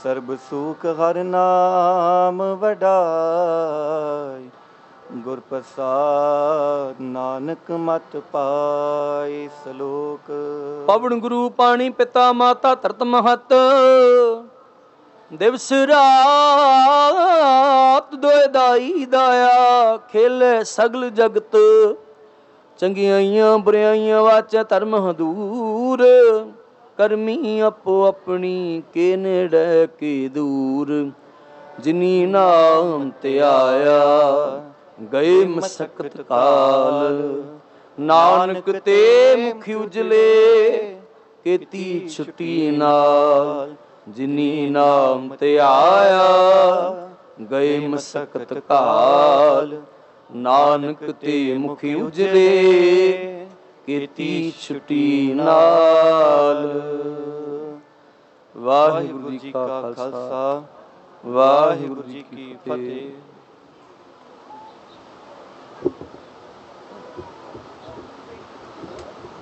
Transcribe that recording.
ਸਰਬ ਸੂਖ ਹਰਿ ਨਾਮ ਵਡਾਈ। ਗੁਰ ਪ੍ਰਸਾਦ ਨਾਨਕ ਮਤ ਪਾਈ। ਸਲੋਕ। ਪਵਨ ਗੁਰੂ ਪਾਣੀ ਪਿਤਾ ਮਾਤਾ ਧਰਤ ਮਹਤ। ਦਿਵਸ ਰਾਤ ਦੋਇ ਦਾਈ ਦਾਇਆ। ਖੇਲੇ ਸਗਲ ਜਗਤ ਚੰਗਿਆਈਆਂ ਬੁਰਾਈਆਂ ਵਾਚੈ ਧਰਮ ਹਦੂਰ। ਕਰਮੀ ਆਪੋ ਆਪਣੀ ਕੇ ਨੇੜੇ ਕੀ ਦੂਰ। ਜਿਨੀ ਨਾਮ ਧਿਆਇਆ ਗਏ ਮਸਕਤ ਕਾਲ। ਨਾਨਕ ਤੇ ਮੁਖ ਉਜਲੇ ਕੀਤੀ ਛੁੱਟੀ ਨਾਲ। ਜਿਨੀ ਨਾਮ ਧਿਆਇਆ ਗਏ ਮਸਕਤ ਕਾਲ। ਨਾਨਕ ਤੇ ਮੁਖ ਉਜਲੇ ਕੀਤੀ ਛੁੱਟੀ ਨਾਲ। ਵਾਹਿਗੁਰੂ ਜੀ ਕਾ ਖਾਲਸਾ, ਵਾਹਿਗੁਰੂ ਜੀ ਕੀ ਫਤਿਹ।